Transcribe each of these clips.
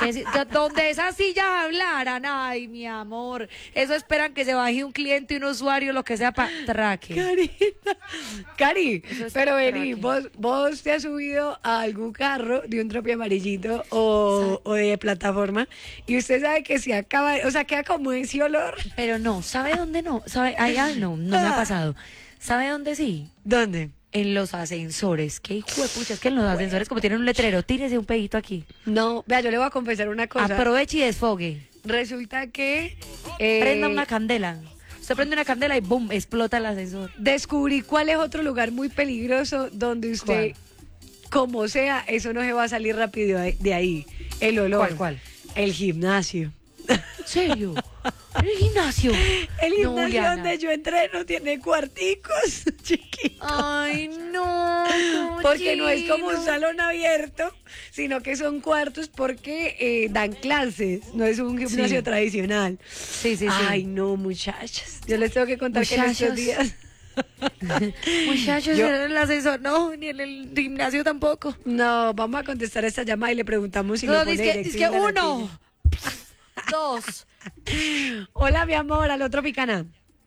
Donde esas sillas hablaran, ay, mi amor, eso esperan que se baje un cliente, un usuario, lo que sea para traque. Karina. Cari, pero vení, traque. vos te has subido a algún carro de un tropi amarillito o de plataforma y usted sabe que se acaba, o sea, queda como ese olor. Pero no, ¿sabe dónde no? ¿Sabe? Allá no me ha pasado. ¿Sabe dónde sí? ¿Dónde? En los ascensores. Qué hijo de pucha, es que en los ascensores como tienen un letrero, tírese un pedito aquí. No, vea, yo le voy a confesar una cosa. Aproveche y desfogue. Resulta que Prenda una candela. Usted prende una candela y ¡boom! Explota el ascensor. descubrí cuál es otro lugar muy peligroso donde usted, como sea, eso no se va a salir rápido de ahí. El olor. ¿Cuál? El gimnasio. ¿En serio? ¿El gimnasio? El No, gimnasio Juliana. donde yo entreno tiene cuarticos chiquitos. Ay, no. Porque no es como un cochino. salón abierto, sino que son cuartos porque dan clases. No es un gimnasio Sí. tradicional. Sí. Ay, no, muchachas. Yo les tengo que contar que en estos Muchachos. días. Muchachos, Yo- en el ascensor no, ni en el gimnasio tampoco. No, vamos a contestar esta llamada y le preguntamos si No, lo pone dice directo que en la uno, noticia. dos. Hola, mi amor, aló, Tropicana.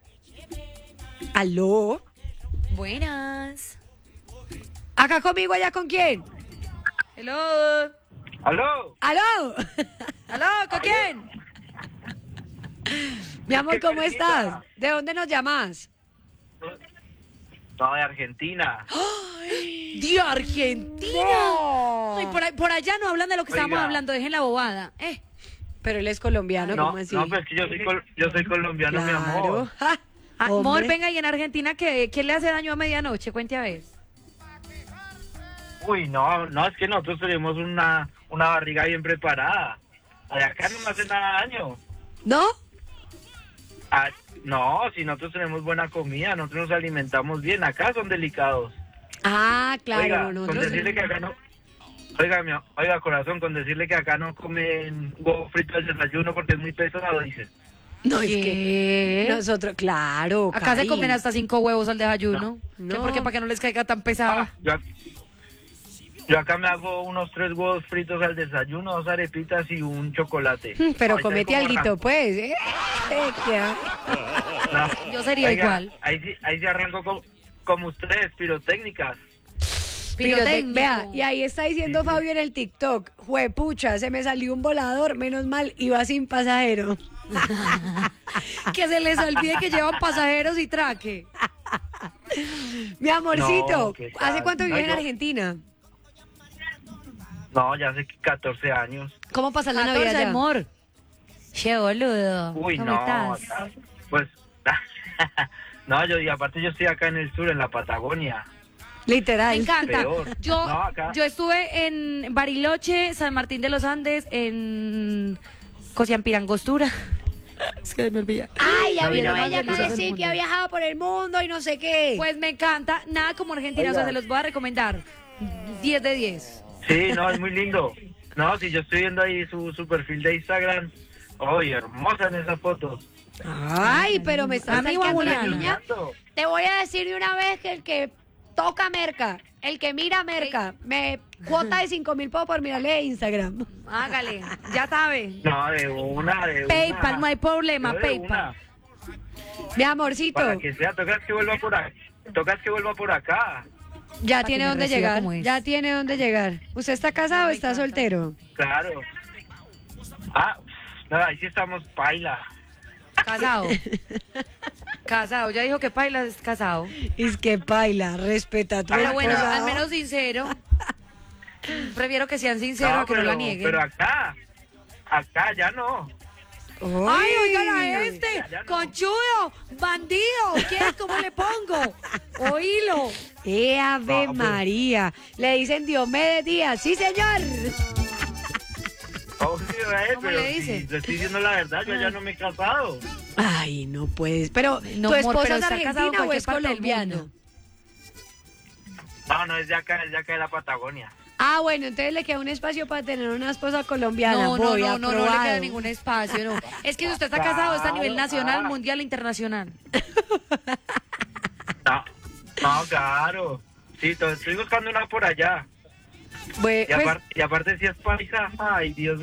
¿Aló? Buenas. ¿Acá conmigo, allá con quién? Hello. ¡Aló! ¿Aló? ¿Aló? ¿Con quién? Mi amor, ¿cómo Karenita. estás? ¿De dónde nos llamas? No, de Argentina. De Argentina. Ay, por allá no hablan de lo que estábamos Oiga. hablando, dejen la bobada. Pero él es colombiano, No, ¿cómo así? no, pues que yo soy colombiano, mi amor. Claro. Ja, Amor, hombre. venga, y en Argentina, ¿qué le hace daño a medianoche? Cuente a ver. Uy, no, es que nosotros tenemos una barriga bien preparada. Acá no me hace nada daño. ¿No? Ah, no, si nosotros tenemos buena comida, nosotros nos alimentamos bien. Acá son delicados. Ah, claro, Oiga, con nosotros. decirle que acá no... Oiga, corazón, con decirle que acá no comen huevo frito al desayuno porque es muy pesado, dice. No, es que ¿Qué? nosotros, claro. Acá se Cari. comen hasta 5 huevos al desayuno. No. ¿Qué? ¿Por qué? Para que no les caiga tan pesado. Yo acá me hago unos 3 huevos fritos al desayuno, 2 arepitas y un chocolate. Pero Ahí comete está como alguito, arranco. pues. ¿Qué? No. Yo sería igual. Ahí sí arranco como ustedes, pirotécnicas. Pirotécnico. Vea, y ahí está diciendo Fabio en el TikTok, juepucha, se me salió un volador, menos mal, iba sin pasajero. Que se les olvide que llevan pasajeros y traque. Mi amorcito, No, ¿qué tal? ¿hace cuánto vive No, en yo- Argentina? No, ya hace 14 años. ¿Cómo pasa la 14, Navidad allá? amor. Che, boludo. Uy, ¿Cómo no. estás? acá, pues, no, y aparte yo estoy acá en el sur, en la Patagonia. Me Literal. encanta. Peor. Yo, No, acá. yo estuve en Bariloche, San Martín de los Andes, en Cosiampirangostura. Es que me olvida. Ay, ya No, vino ya ella no, acá no, a decir que ha viajado por el mundo y no sé qué. Pues me encanta. Nada como Argentina, o sea, Oiga. se los voy a recomendar. 10 de 10. Sí, no, es muy lindo. No, si yo estoy viendo ahí su perfil de Instagram. Oye, hermosa en esas fotos. Ay, pero me está Amigo sacando la Juliana. niña. Te voy a decir de una vez que el que toca merca, el que mira merca, me cuota de 5.000 pesos por mirarle Instagram. Hágale, ya sabe. No, de una. PayPal, no hay problema, Yo de PayPal. una. Mi amorcito, Para que sea, tocas que vuelva por acá. Tocas que vuelva por acá. ya Para tiene que me dónde reciba llegar, como es. ya tiene dónde llegar. ¿Usted está casado o está soltero? Claro. Ah, no, ahí sí estamos paila. Casado. Casado, ya dijo que Paila es casado. Es que paila, respeta a tu Pero bueno, esposa. al menos sincero. Prefiero que sean sinceros a que no la nieguen. Pero acá ya no. ¡Ay, oigan a este! Ya no. ¡Conchudo! ¡Bandido! ¿Quién? ¿Cómo le pongo? ¡Oílo! Ave No, pero- María! Le dicen Diomedes Díaz. ¡Sí, señor! Obvio, ¿Cómo pero le dice? si le estoy diciendo la verdad, yo ya no me he casado. Ay, no puedes. Pero, No, ¿tu amor, esposa pero es está casado en argentina o cualquier es parte del colombiano? mundo. No, es de acá de la Patagonia. Ah, bueno, entonces le queda un espacio para tener una esposa colombiana. No, no, Voy, no, no le aprobado. queda ningún espacio, no. Es que si usted está casado, está a nivel nacional, mundial, internacional. No, claro. Sí, estoy buscando una por allá. Pues, Y aparte si es paisa, ay, Dios